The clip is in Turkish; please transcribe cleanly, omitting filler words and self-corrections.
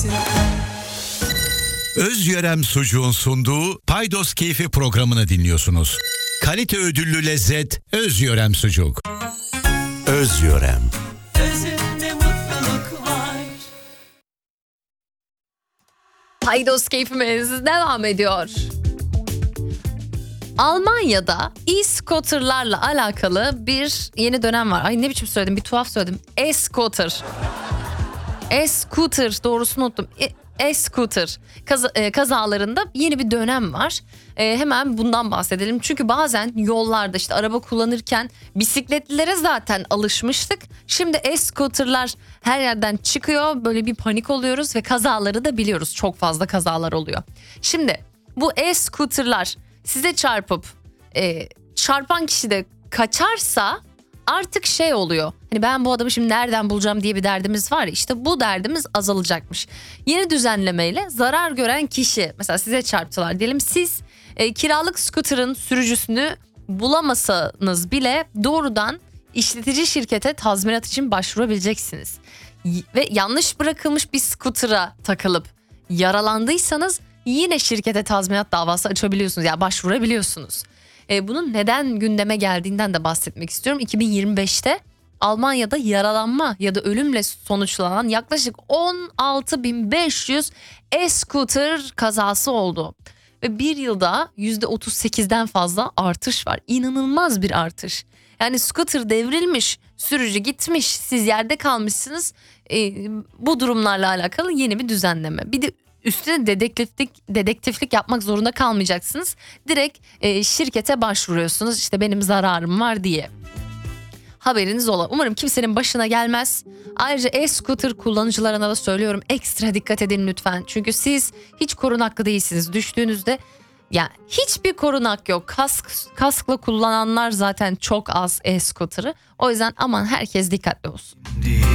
Özyörem Sucuğun sunduğu Paydos Keyfi programını dinliyorsunuz. Kalite ödüllü lezzet Özyörem Sucuk. Özyörem. Özünde mutluluk var. Paydos keyfimiz devam ediyor. Almanya'da e-scooter'larla alakalı bir yeni dönem var. Ay ne biçim söyledim, bir tuhaf söyledim. E-scooter. E-scooter, doğrusunu unuttum. E-scooter kazalarında yeni bir dönem var. Hemen bundan bahsedelim. Çünkü bazen yollarda işte araba kullanırken bisikletlilere zaten alışmıştık. Şimdi e-scooter'lar her yerden çıkıyor. Böyle bir panik oluyoruz ve kazaları da biliyoruz. Çok fazla kazalar oluyor. Şimdi bu e-scooter'lar size çarpıp çarpan kişi de kaçarsa artık şey oluyor. Hani ben bu adamı şimdi nereden bulacağım diye bir derdimiz var ya, işte bu derdimiz azalacakmış. Yeni düzenlemeyle zarar gören kişi, mesela size çarptılar diyelim, siz kiralık scooter'ın sürücüsünü bulamasanız bile doğrudan işletici şirkete tazminat için başvurabileceksiniz. Ve yanlış bırakılmış bir scooter'a takılıp yaralandıysanız yine şirkete tazminat davası açabiliyorsunuz, yani başvurabiliyorsunuz. Bunun neden gündeme geldiğinden de bahsetmek istiyorum. 2025'te Almanya'da yaralanma ya da ölümle sonuçlanan yaklaşık 16.500 e-scooter kazası oldu. Ve bir yılda %38'den fazla artış var. İnanılmaz bir artış. Yani scooter devrilmiş, sürücü gitmiş, siz yerde kalmışsınız. Bu durumlarla alakalı yeni bir düzenleme. Bir de üstüne dedektiflik yapmak zorunda kalmayacaksınız. Direkt şirkete başvuruyorsunuz, işte benim zararım var diye. Haberiniz ola. Umarım kimsenin başına gelmez. Ayrıca e-scooter kullanıcılarına da söylüyorum, ekstra dikkat edin lütfen. Çünkü siz hiç korunaklı değilsiniz. Düştüğünüzde yani hiçbir korunak yok. Kaskla kullananlar zaten çok az e-scooter'ı. O yüzden aman herkes dikkatli olsun.